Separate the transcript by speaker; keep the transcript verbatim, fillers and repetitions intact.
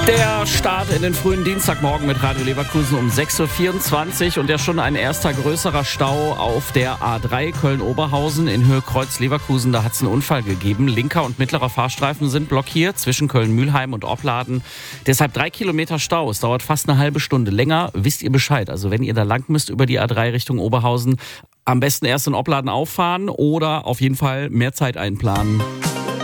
Speaker 1: Der Start in den frühen Dienstagmorgen mit Radio Leverkusen um sechs Uhr vierundzwanzig und ja schon ein erster größerer Stau auf der A drei Köln-Oberhausen in Höhe Kreuz-Leverkusen. Da hat es einen Unfall gegeben. Linker und mittlerer Fahrstreifen sind blockiert zwischen Köln-Mühlheim und Opladen. Deshalb drei Kilometer Stau. Es dauert fast eine halbe Stunde länger. Wisst ihr Bescheid? Also wenn ihr da lang müsst über die A drei Richtung Oberhausen, am besten erst in Opladen auffahren oder auf jeden Fall mehr Zeit einplanen.